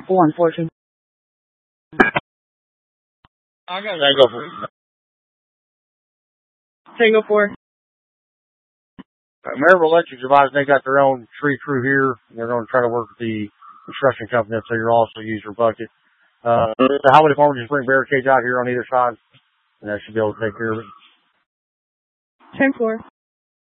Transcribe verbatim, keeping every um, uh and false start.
one fourteen. I got that. Go for it. Tango four. Maryville Electric advised they got their own tree crew here. They're going to try to work with the construction company up, so you'll also use your bucket. Uh, the highway department just bring barricades out here on either side, and that should be able to take care of it. ten four.